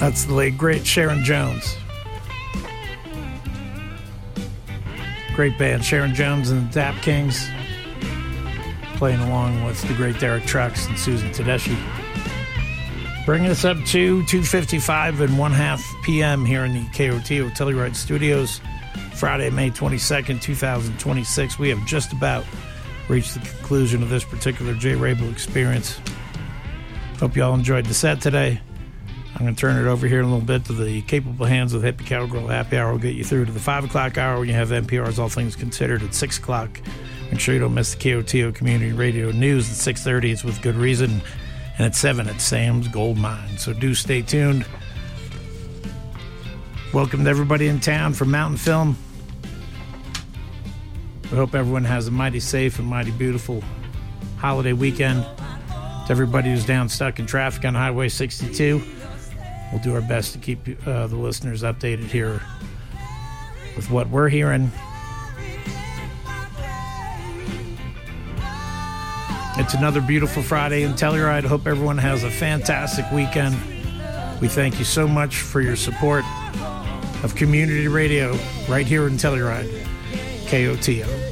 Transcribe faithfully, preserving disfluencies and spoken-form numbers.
That's the late, great Sharon Jones. Great band, Sharon Jones and the Dap Kings, playing along with the great Derek Trucks and Susan Tedeschi. Bringing us up to two fifty-five and one half p.m. here in the K O T O Telluride Studios. Friday, May twenty-second, twenty twenty-six. We have just about reached the conclusion of this particular Jay Rabel experience. Hope you all enjoyed the set today. I'm going to turn it over here in a little bit to the capable hands of the Hippie Cowgirl Happy Hour. We'll get you through to the five o'clock hour when you have N P R's All Things Considered at six o'clock. Make sure you don't miss the K O T O Community Radio News at six thirty. It's with good reason. And at seven, it's Sam's Gold Mine. So do stay tuned. Welcome to everybody in town from Mountain Film. We hope everyone has a mighty safe and mighty beautiful holiday weekend. To everybody who's down stuck in traffic on Highway sixty-two, we'll do our best to keep uh, the listeners updated here with what we're hearing. It's another beautiful Friday in Telluride. Hope everyone has a fantastic weekend. We thank you so much for your support of community radio right here in Telluride. K O T O.